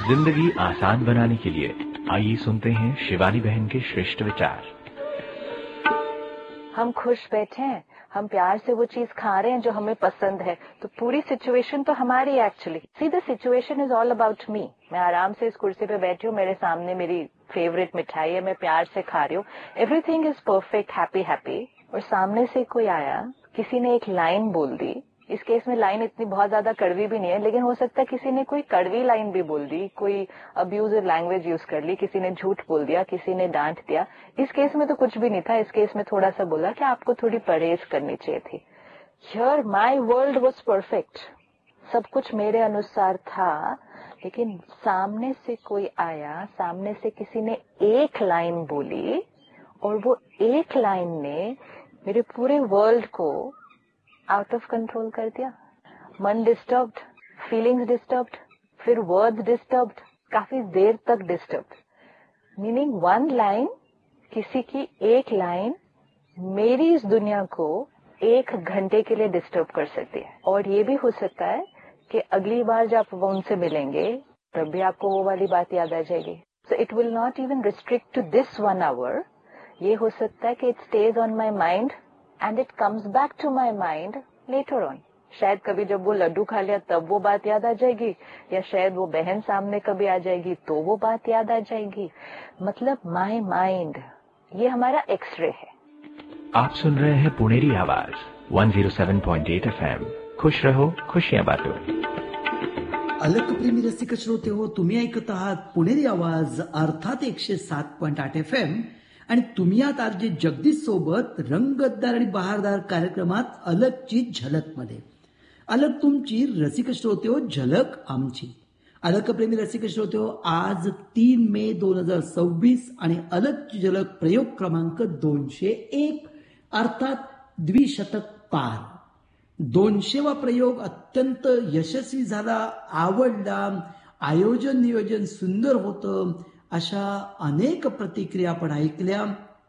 जिंदगी आसान बनाने के लिए आइए सुनते हैं शिवानी बहन के श्रेष्ठ विचार। हम खुश बैठे हैं, हम प्यार से वो चीज खा रहे हैं जो हमें पसंद है, तो पूरी सिचुएशन तो हमारी है actually. See the situation is all about me. मैं आराम से इस कुर्सी पे बैठी हूँ, मेरे सामने मेरी फेवरेट मिठाई है, मैं प्यार से खा रही हूँ, everything is perfect, happy happy. और सामने से कोई आया, किसी ने एक लाइन बोल दी। इस केस में लाइन इतनी बहुत ज्यादा कड़वी भी नहीं है, लेकिन हो सकता है किसी ने कोई कड़वी लाइन भी बोल दी, कोई अब्यूजिव लैंग्वेज यूज कर ली, किसी ने झूठ बोल दिया, किसी ने डांट दिया। इस केस में तो कुछ भी नहीं था, इस केस में थोड़ा सा बोला कि आपको थोड़ी परहेज करनी चाहिए थी। Here my world was perfect, सब कुछ मेरे अनुसार था, लेकिन सामने से कोई आया, सामने से किसी ने एक लाइन बोली और वो एक लाइन ने मेरे पूरे वर्ल्ड को आउट ऑफ कंट्रोल कर दिया। मन डिस्टर्ब्ड, फीलिंग्स डिस्टर्ब्ड, फिर वर्ड डिस्टर्ब्ड, काफी देर तक डिस्टर्ब्ड। मीनिंग वन लाइन, किसी की एक लाइन मेरी इस दुनिया को 1 घंटे के लिए डिस्टर्ब कर सकती है। और ये भी हो सकता है कि अगली बार जब वो उनसे मिलेंगे तब भी आपको वो वाली बात याद आ जाएगी। So it will not even restrict to this 1 hour। ये हो सकता है कि it stage on my mind end it comes back to my mind later on. शायद कभी जब वो लड्डू खा लिया तब वो बात याद आ जाएगी, या शायद वो बहन सामने कभी आ जाएगी तो वो बात याद आ जाएगी। मतलब माई माइंड, ये हमारा एक्सरे है। आप सुन रहे हैं पुणेरी आवाज 107.8 FM। खुश रहो, खुशियां बांटो। अलकप्रेमी रसिक श्रोते हो, तुम्ही ऐकत आहात पुणेरी आवाज अर्थात 107.8 FM आणि तुम्ही आहात आरजे जगदीश सोबत रंगतदार आणि बहारदार कार्यक्रमात अलकची झलक मध्ये। अलक तुमची, रसिक श्रोते हो झलक आमची। अलकप्रेमी रसिक श्रोते हो, आज 3 मे 2026 आणि अलकची झलक प्रयोग क्रमांक 201 अर्थात द्विशतक पार। 200वा प्रयोग अत्यंत यशस्वी झाला, आवडला, आयोजन नियोजन सुंदर होतं, अशा अनेक प्रतिक्रिया आपण ऐकल्या।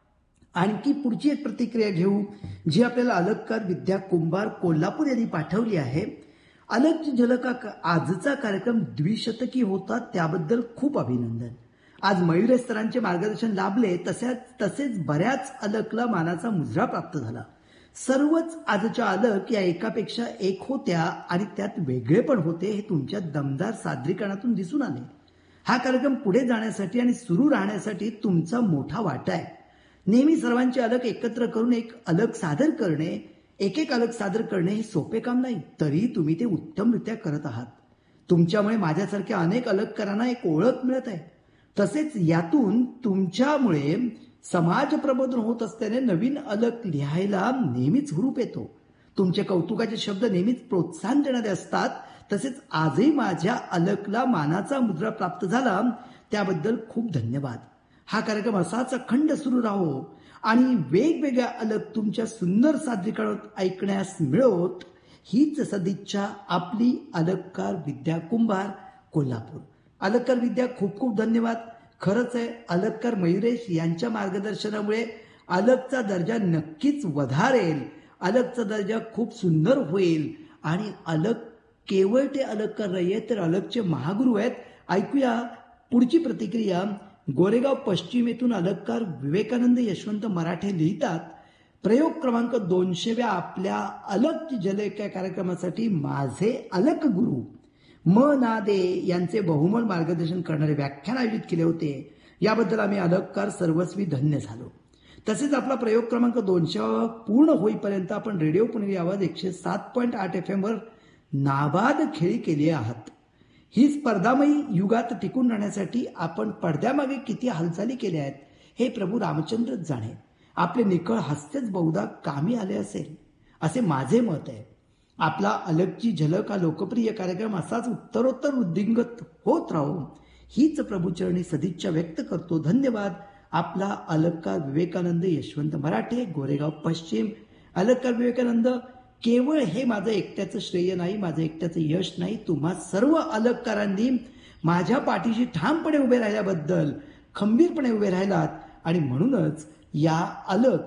आणखी पुढची एक प्रतिक्रिया घेऊ, जी आपल्याला अलककार विद्या कुंभार कोल्हापूर यांनी पाठवली आहे। अलकची झलक आजचा कार्यक्रम द्विशतकी होता, त्याबद्दल खूप अभिनंदन। आज मयुरेश सरांचे मार्गदर्शन लाभले, तसेच बऱ्याच अलकला मानाचा मुजरा प्राप्त झाला। सर्वच आजच्या अलक या एकापेक्षा एक होत्या आणि त्यात वेगळे पण होते, हे तुमच्या दमदार सादरीकरणातून दिसून आले। हा कार्यक्रम पुढे जाण्यासाठी आणि सुरू राहण्यासाठी तुमचा मोठा वाटा आहे। नेहमी सर्वांची अलक एकत्र करून एक अलक सादर करणे, एक अलक सादर करणे हे सोपे काम नाही, तरी तुम्ही ते उत्तमरित्या करत आहात। तुमच्यामुळे माझ्यासारख्या अनेक अलककारांना एक ओळख मिळत आहे। तसेच यातून तुमच्यामुळे समाज प्रबोधन होत असल्याने नवीन अलक लिहायला नेहमीच हुरूप येतो। तुमचे कौतुकाचे शब्द नेहमीच प्रोत्साहन देणारे असतात। तसेच आजही माझ्या अलकला मानाचा मुद्रा प्राप्त झाला, त्याबद्दल खूप धन्यवाद। हा कार्यक्रम असाच अखंड सुरू राहो आणि वेगवेगळ्या अलक तुमच्या सुंदर सादरीकरणात ऐकण्यास मिळोत, हीच सदिच्छा आपली अलककार विद्या कुंभार कोल्हापूर। अलककार विद्या खूप खूप धन्यवाद। खरंच आहे, अलककार मयुरेश यांच्या मार्गदर्शनामुळे अलकचा दर्जा नक्कीच वधारेल, अलकचा दर्जा खूप सुंदर होईल आणि अलक केवळ ते अलककार नाही आहेत, तर अलकचे महागुरू आहेत। ऐकूया पुढची प्रतिक्रिया। गोरेगाव पश्चिम येथून अलककार विवेकानंद यशवंत मराठे लिहितात, प्रयोग क्रमांक 200व्या आपल्या अलकची झलक या कार्यक्रमासाठी माझे अलक गुरु म ना दे यांचे बहुमोल मार्गदर्शन करणारे व्याख्यान आयोजित केले होते, याबद्दल आम्ही अलककार सर्वस्वी धन्य झालो। तसेच आपला प्रयोग क्रमांक 200 पूर्ण होईपर्यंत आपण रेडिओ पुणेरी आवाज 107.8 FM वर नाबाद खेळी केली आहात। ही स्पर्धामयी युगात टिकून राहण्यासाठी आपण पडद्यामागे किती हालचाली केल्या आहेत, हे प्रभू रामचंद्रच जाणे। आपले निखळ हास्यच बहुधा कामी आले असेल, असे माझे मत आहे। आपला अलकची झलक हा लोकप्रिय कार्यक्रम असाच उत्तरोत्तर वृद्धिंगत होत राहो, हीच प्रभूचरणी सदिच्छा व्यक्त करतो। धन्यवाद। आपला अलककार विवेकानंद यशवंत मराठे, गोरेगाव पश्चिम। अलककार विवेकानंद, केवळ हे माझं एकट्याचं श्रेय नाही, माझं एकट्याचं यश नाही, तुम्हा सर्व अलककारांनी माझ्या पाठीशी ठामपणे उभे राहिल्याबद्दल, खंबीरपणे उभे राहिलात, आणि म्हणूनच या अलक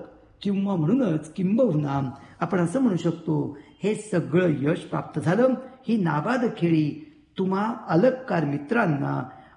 किंबहुना आपण असं म्हणू शकतो, हे सगळं यश प्राप्त झालं। ही नाबाद खेळी तुम्हा अलककार मित्रांना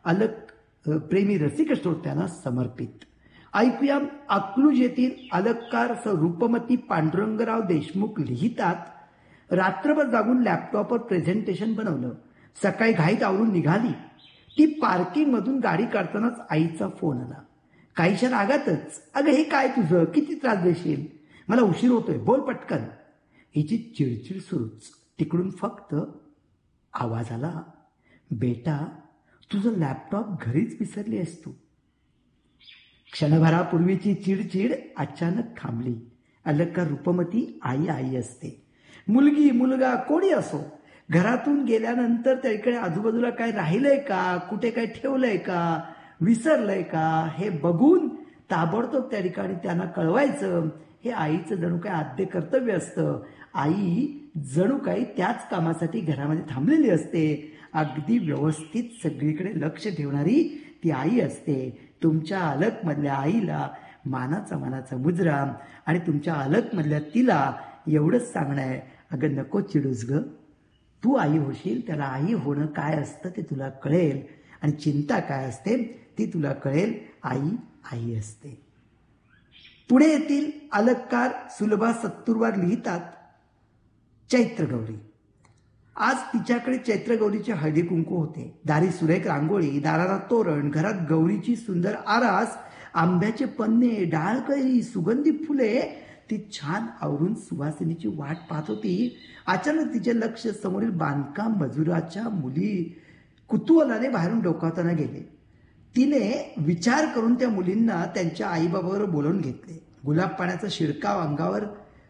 अलक प्रेमी रसिक श्रोत्यांना समर्पित. ऐकूया अकलूज येथील अलककार रूपमती पांडुरंगराव देशमुख लिहितात, रात्रभर जागून लॅपटॉपवर प्रेझेंटेशन बनवलं. सकाळी घाईत आवरून निघाली. ती पार्किंग मधून गाडी काढतानाच आईचा फोन आला. काहीशा रागातच, अगं हे काय तुझं, किती त्रास देशील, मला उशीर होतोय, बोल पटकन. हिची चिडचिड सुरूच. तिकडून फक्त आवाज आला, बेटा तुझं लॅपटॉप घरीच विसरली आहेस तू. क्षणभरापूर्वीची चिडचिड अचानक थांबली. अलककार रूपमती आई आई असते. मुलगी मुलगा कोणी असो, घरातून गेल्यानंतर त्याकडे आजूबाजूला काय राहिलंय का, कुठे काय ठेवलंय का, विसरलंय का, हे बघून ताबडतोब त्या ठिकाणी त्यांना कळवायचं. हे आईचं जणू काय आद्य कर्तव्य असतं. आई जणू काही त्याच कामासाठी घरामध्ये थांबलेली असते. अगदी व्यवस्थित सगळीकडे लक्ष ठेवणारी ती आई असते. तुमच्या अलकमधल्या आईला मानाचा मुजरा आणि तुमच्या अलकमधल्या तिला एवढंच सांगणं आहे, अगं नको चिडूस ग, तू आई होशील, त्याला आई होणं काय असतं ते तुला कळेल आणि चिंता काय असते ती तुला कळेल. आई आई असते. पुणे येथील अलककार सुलभा सत्तुरवार लिहितात, चैत्रगौरी. आज तिच्याकडे चैत्रगौरीचे हळदी कुंकू होते. दारी सुरेख रांगोळी, दाराला तोरण, घरात गौरीची सुंदर आरास, आंब्याचे पन्ने, डाळकळी, सुगंधी फुले. ती छान आवरून सुवासिनीची वाट पाहत होती. अचानक तिचे लक्ष समोरील बांधकाम मजुराच्या मुली कुतूहलाने बाहेरून डोकावताना गेले. तिने विचार करून त्या मुलींना त्यांच्या आईबाबावर बोलवून घेतले. गुलाब पाण्याचा शिडकाव अंगावर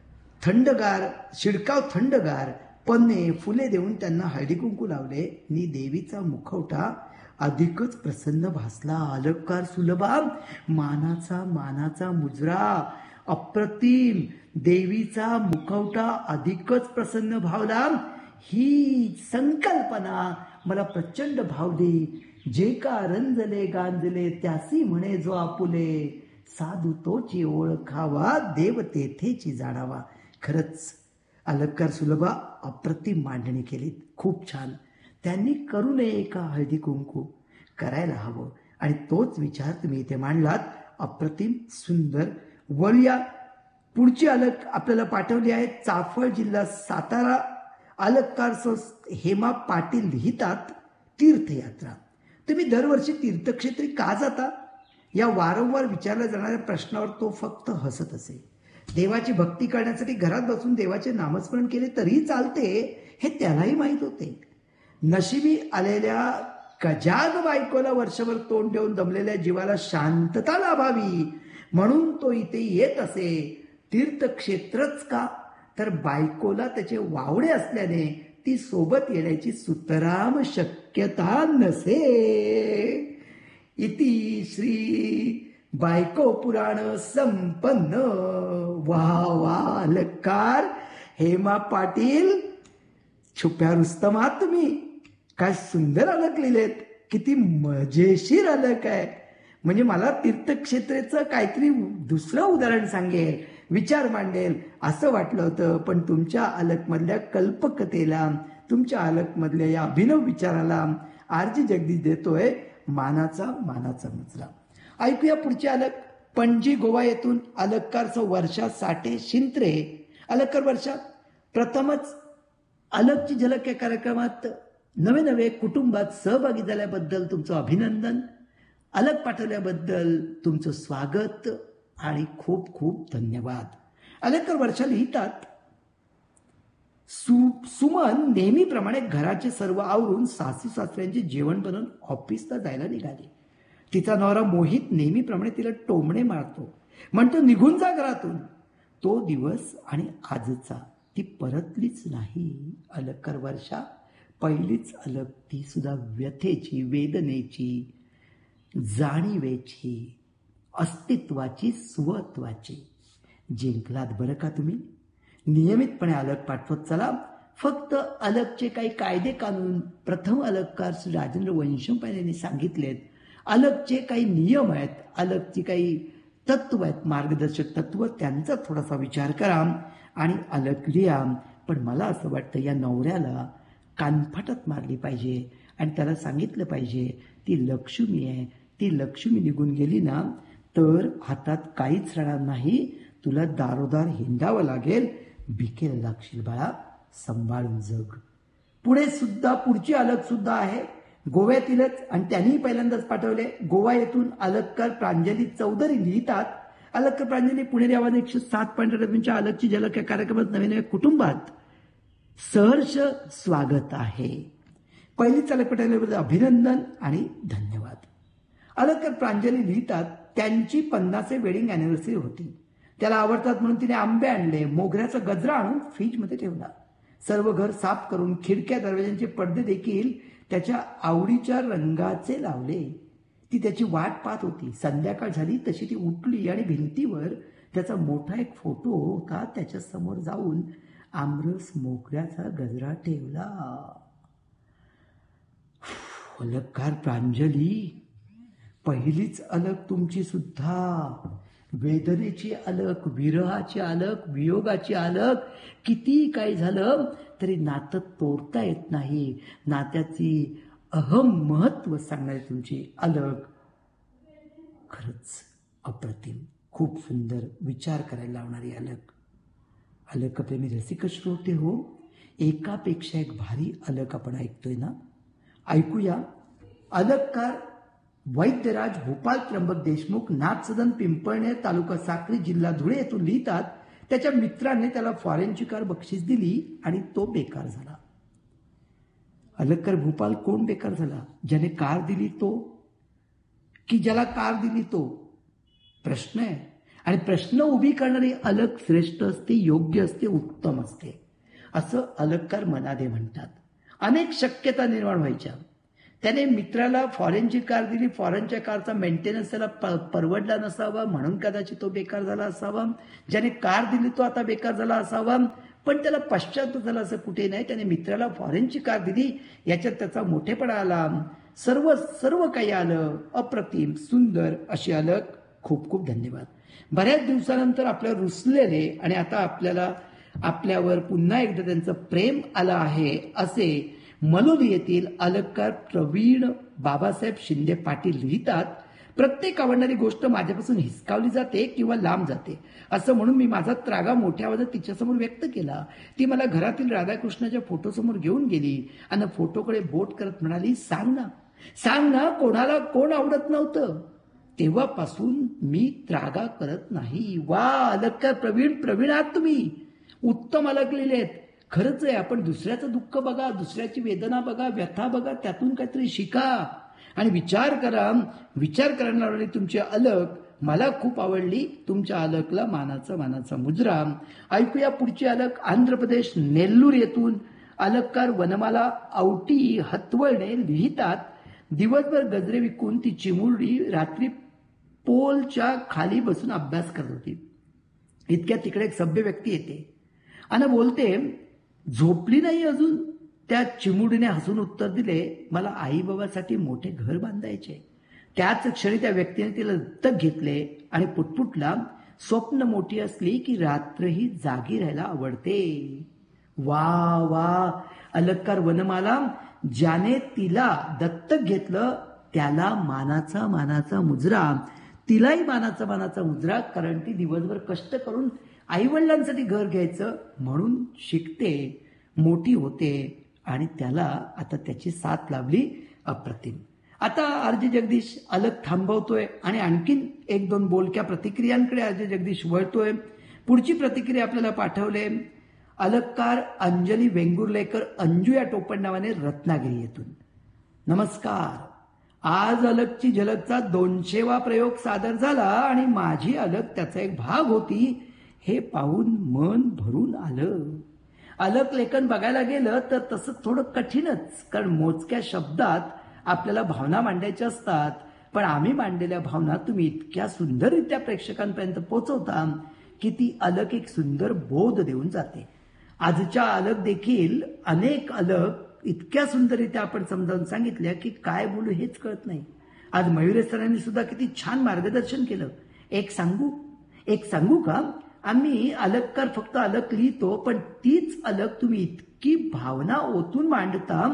थंडगार पन्ने फुले देऊन त्यांना हळदी कुंकू लावले. नि देवीचा मुखवटा अधिकच प्रसन्न भासला. अलककार सुलभा मानाचा मुजरा, अप्रतिम देवीचा मुखवटा अधिकच प्रसन्न भावला. ही संकल्पना मला प्रचंड भाव दे. जे का रंजले गांजले त्यासी म्हणे जो आपुले, साधू तोची ओळखावा देव तेथेची जाणावा. खरंच अलककार सुलभा अप्रतिम मांडणी केली, खूप छान. त्यांनी करू नये का हळदी कुंकू, करायला हवं. आणि तोच विचार तुम्ही इथे मांडलात. अप्रतिम सुंदर. वळूया पुढची अलक आपल्याला पाठवली आहे, चाफळ जिल्हा सातारा. अलककार हेमा पाटील लिहितात, तीर्थयात्रा. तुम्ही दरवर्षी तीर्थक्षेत्री का जाता, या वारंवार विचारल्या जाणाऱ्या प्रश्नावर तो फक्त हसत असे. देवाची भक्ती करण्यासाठी घरात बसून देवाचे नामस्मरण केले तरीही चालते हे त्यालाही माहीत होते. नशिबी आलेल्या गजाग बायकोला वर्षभर तोंड देऊन दमलेल्या जीवाला शांतता लाभावी म्हणून तो इथे येत असे. तीर्थक्षेत्रच का, तर बायकोला त्याचे वावडे असल्याने ती सोबत येण्याची सुतराम शक्यता नसे. इति श्री बायको पुराण संपन्न. वा अलककार हेमा पाटील, छुप्या रुस्तमात तुम्ही काय सुंदर अलक लिहिलेत. किती मजेशीर अलक आहे. म्हणजे मला तीर्थक्षेत्राचं काहीतरी दुसरं उदाहरण सांगेल, विचार मांडेल असं वाटलं होतं. पण तुमच्या अलकमधल्या कल्पकतेला, तुमच्या अलकमधल्या या अभिनव विचाराला आरजी जगदीश देतोय मानाचा मुजरा. ऐकूया पुढची अलक. पणजी गोवा येथून अलककार वर्षा साठे शिंत्रे. अलककार वर्षा, प्रथमच अलकची झलक या कार्यक्रमात नवे कुटुंबात सहभागी झाल्याबद्दल तुमचं अभिनंदन. अलक पाठवल्याबद्दल तुमचं स्वागत आणि खूप खूप धन्यवाद. अलककार वर्षा लिहितात, सुमन नेहमीप्रमाणे घराचे सर्व आवरून सासू सासऱ्यांचे जेवण बनवून ऑफिसला जायला निघाली. तिचा नवरा मोहित नेहमीप्रमाणे तिला टोमणे मारतो, म्हणतो निघून जा घरातून. तो दिवस आणि आजचा ती परतलीच नाही. अलककार वर्षा पहिलीच अलक, ती सुद्धा व्यथेची, वेदनेची, जाणीवेची, अस्तित्वाची, स्वत्वाची. जिंकलात बरं का तुम्ही. नियमितपणे अलक पाठवत चला. फक्त अलकचे काही कायदे कानून प्रथम अलककार श्री राजेंद्र वंशमपाल यांनी सांगितलेत. अलकचे काही नियम आहेत, अलकची काही तत्व आहेत, मार्गदर्शक तत्व, त्यांचा थोडासा विचार करा आणि अलक लिहा. पण मला असं वाटतं या नवऱ्याला कानफाटात मारली पाहिजे आणि त्याला सांगितलं पाहिजे ती लक्ष्मी आहे, ती लक्ष्मी निघून गेली ना तर हातात काहीच राहणार नाही, तुला दारोदार हिंडावं लागेल, भिकेला लागशील बाळा, सांभाळून जग. पुढची अलग सुद्धा आहे गोव्यातीलच आणि त्यांनीही पहिल्यांदाच पाठवले. गोवा येथून अलगकर प्रांजली चौधरी लिहितात, अलगकर प्रांजली पुणेरी आवाज 107.8 अलगची झलक या कार्यक्रमात नवीन नव्या कुटुंबात सहर्ष स्वागत आहे. पहिली चालक पटायला अभिनंदन आणि धन्यवाद. अलगकर प्रांजली लिहितात, त्यांची 50वी वेडिंग अॅनिव्हर्सरी होती. त्याला आवडतात म्हणून तिने आंबे आणले, मोगऱ्याचा गजरा आणून फ्रीजमध्ये ठेवला. सर्व घर साफ करून खिडक्या दरवाज्यांचे पडदे देखील त्याच्या आवडीच्या रंगाचे लावले. ती त्याची वाट पाहत होती. संध्याकाळ झाली तशी ती उठली आणि भिंतीवर त्याचा मोठा एक फोटो होता, त्याच्या समोर जाऊन आमरस मोगऱ्याचा गजरा ठेवला. अलगकार प्रांजली, पहिलीच अलग तुमची सुद्धा. वेदनेची अलग, विरहाची अलग, वियोगाची अलग. किती काय झालं तरी नातं तोडता येत नाही. नात्याची अहम महत्व सांगणारी तुमची अलग खरंच अप्रतिम, खूप सुंदर, विचार करायला लावणारी अलग. अलगप्रेमी रसिक श्रोते हो, एकापेक्षा एक भारी अलग आपण ऐकतोय ना. ऐकूया. अलगकार वैद्यराज भोपाल त्र्यंबक देशमुख, नाथसदन पिंपळनेर, तालुका साक्री, जिल्हा धुळे येथून लिहितात, त्याच्या मित्राने त्याला फॉरेनची कार बक्षीस दिली आणि तो बेकार झाला. अलगकर भोपाल कोण बेकार झाला? ज्याने कार दिली तो की ज्याला कार दिली तो? प्रश्न आहे. आणि प्रश्न उभी करणारी अलग श्रेष्ठ असते, योग्य असते, उत्तम असते असं अलगकार मनादे म्हणतात. अनेक शक्यता निर्माण व्हायच्या. त्याने मित्राला फॉरेनची कार दिली, फॉरेनच्या कारचा मेंटेनन्स त्याला परवडला नसावा म्हणून कदाचित तो बेकार झाला असावा. ज्याने कार दिली तो आता बेकार झाला असावा, पण त्याला पश्चात झाला असं कुठे नाही. त्याने मित्राला फॉरेनची कार दिली, याच्यात त्याचा मोठेपणा आला, सर्व काही आलं. अप्रतिम, सुंदर अशी अलग. खूप खूप धन्यवाद. बऱ्याच दिवसानंतर आपल्यावर रुसलेले आणि आता आपल्यावर पुन्हा एकदा त्यांचं प्रेम आलं आहे असे मलोली येथील अलगकार प्रवीण बाबासाहेब शिंदे पाटील लिहितात, प्रत्येक आवडणारी गोष्ट माझ्यापासून हिसकावली जाते किंवा लांब जाते असं म्हणून मी माझा त्रागा मोठ्या आवाजात तिच्यासमोर व्यक्त केला. ती मला घरातील राधाकृष्णाच्या फोटोसमोर घेऊन गेली आणि फोटोकडे बोट करत म्हणाली, सांग ना कोणाला कोण आवडत नव्हतं? तेव्हापासून मी त्रागा करत नाही. वा अलगकार प्रवीण आहात तुम्ही, उत्तम अलग लिहिलेत. खरंच आहे, आपण दुसऱ्याचं दुःख बघा, दुसऱ्याची वेदना बघा, व्यथा बघा, त्यातून काहीतरी शिका आणि विचार करा. विचार करणारी तुमची अलग मला खूप आवडली. तुमच्या अलगला मानाचा मुजरा. ऐकूया पुढची अलग. आंध्र प्रदेश नेल्लूर येथून अलगकार वनमाला आवटी हतवळणे लिहितात, दिवसभर गजरे विकून ती चिमुरडी रात्री पोलच्या खाली बसून अभ्यास करत होती. इतक्या तिकडे एक सभ्य व्यक्ती येते आणि बोलते, झोपली नाही अजून? त्या चिमुडीने हसून उत्तर दिले, मला आई बाबासाठी मोठे घर बांधायचे. त्याच क्षणी त्या व्यक्तीने तिला दत्तक घेतले आणि पुटपुटला, स्वप्न मोठी असली की रात्रही जागी राहायला आवडते. वा वा अलगकार वनमाला, ज्याने तिला दत्तक घेतलं त्याला मानाचा मुजरा, तिलाही मानाचा मुजरा, कारण ती दिवसभर कष्ट करून आईवडिलांसाठी घर घ्यायचं म्हणून शिकते, मोठी होते आणि त्याला आता त्याची साथ लाभली. अप्रतिम. आता आरजे जगदीश अलग थांबवतोय आणि आणखीन 1-2 बोलक्या प्रतिक्रियांकडे आरजे जगदीश वळतोय. पुढची प्रतिक्रिया आपल्याला पाठवले अलगकार अंजली वेंगुर्लेकर, अंजू या टोपण नावाने, रत्नागिरी येथून. नमस्कार. आज अलगची झलकचा 200वा प्रयोग सादर झाला आणि माझी अलग त्याचा एक भाग होती हे पाहून मन भरून आलं. अलग लेखन बघायला गेलं तर तसं थोडं कठीणच, कारण मोजक्या शब्दात आपल्याला भावना मांडायच्या असतात. पण आम्ही मांडलेल्या भावना तुम्ही इतक्या सुंदररित्या प्रेक्षकांपर्यंत पोहोचवता की ती अलग एक सुंदर बोध देऊन जाते. आजच्या अलग देखील अनेक अलग इतक्या सुंदररित्या आपण समजावून सांगितल्या की काय बोलू हेच कळत नाही. आज मयुरेश सरांनी सुद्धा किती छान मार्गदर्शन केलं. एक सांगू का? आम्ही अलगकार फक्त अलग लिहितो, पण तीच अलग तुम्ही इतकी भावना ओतून मांडता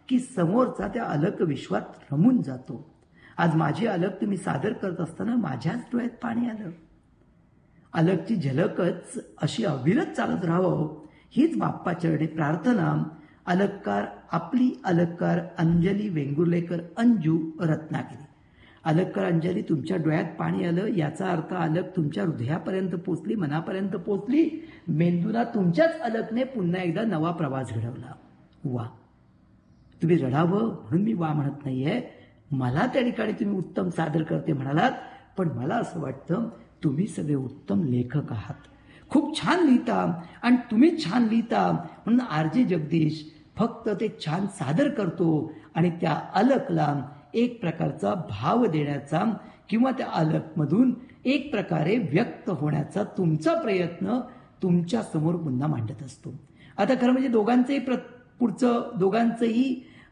की समोरचा त्या अलक विश्वात रमून जातो. आज माझी अलक तुम्ही सादर करत असताना माझ्याच डोळ्यात पाणी आलं. अलकची झलकच अशी अविरत चालत राहावं हीच बाप्पा चरणी प्रार्थना. अलककार आपली अलककार अंजली वेंगुर्लेकर अंजू रत्नागिरी. अलककार अंजली, तुमच्या डोळ्यात पाणी आलं याचा अर्थ अलक तुमच्या हृदयापर्यंत पोचली, मनापर्यंत पोचली, मेंदूला तुमच्याच अलकने पुन्हा एकदा नवा प्रवास घडवला. वा, तुम्ही रडावं म्हणून मी वा म्हणत नाहीये. मला त्या ठिकाणी तुम्ही उत्तम सादर करते म्हणालात, पण मला असं वाटतं तुम्ही सगळे उत्तम लेखक आहात. खूप छान लिहिता आणि तुम्ही छान लिहिता म्हणून आर.जे. जगदीश फक्त ते छान सादर करतो आणि त्या अलकला एक प्रकारचा भाव देण्याचा किंवा त्या अलकमधून एक प्रकारे व्यक्त होण्याचा तुमचा प्रयत्न तुमच्या समोर पुन्हा मांडत असतो. आता खरं म्हणजे दोघांचंही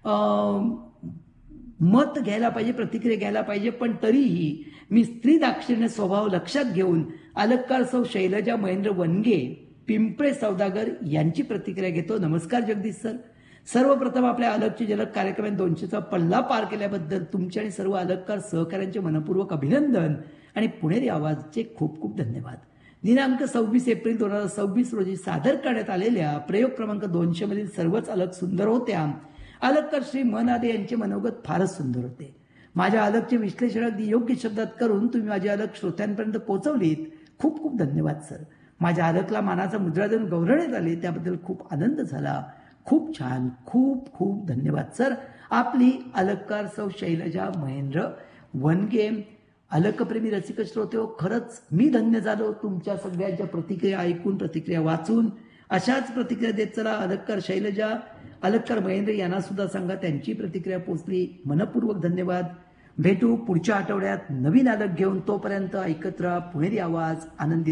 मत घ्यायला पाहिजे, प्रतिक्रिया घ्यायला पाहिजे, पण तरीही मी स्त्री दाक्षिण्य स्वभाव लक्षात घेऊन अलककार सौ शैलजा महेंद्र वनगे पिंपळे सौदागर यांची प्रतिक्रिया घेतो. नमस्कार जगदीश सर. सर्वप्रथम आपल्या अलकची झलक कार्यक्रमात 200चा पल्ला पार केल्याबद्दल तुमचे आणि सर्व अलककार सहकाऱ्यांचे मनपूर्वक अभिनंदन आणि पुणेरी आवाजचे खूप खूप धन्यवाद. दिनांक 26 एप्रिल 2026 रोजी सादर करण्यात आलेल्या प्रयोग क्रमांक 200 मधील सर्वच अलक सुंदर होत्या. अलककार श्री मनादे यांचे मनोगत फारच सुंदर होते. माझ्या अलकचे विश्लेषण अगदी योग्य शब्दात करून तुम्ही माझी अलक श्रोत्यांपर्यंत पोहोचवलीत. खूप खूप धन्यवाद सर. माझ्या अलकला मानाचा मुद्रा देऊन गौरवण्यात आले त्याबद्दल खूप आनंद झाला. खूप छान. खूप खूप धन्यवाद सर. आपली अलककार सौ शैलजा महेंद्र वनगे. अलकप्रेमी रसिक श्रोते हो, खरंच मी धन्य झालो तुमच्या सगळ्यांच्या प्रतिक्रिया ऐकून, प्रतिक्रिया वाचून. अशाच प्रतिक्रिया देत चला. अलककार शैलजा, अलककार महेंद्र यांना सुद्धा सांगा त्यांची प्रतिक्रिया पोचली. मनपूर्वक धन्यवाद. भेटू पुढच्या आठवड्यात नवीन अलक घेऊन. तोपर्यंत ऐकत राहा पुणेरी आवाज. आनंदी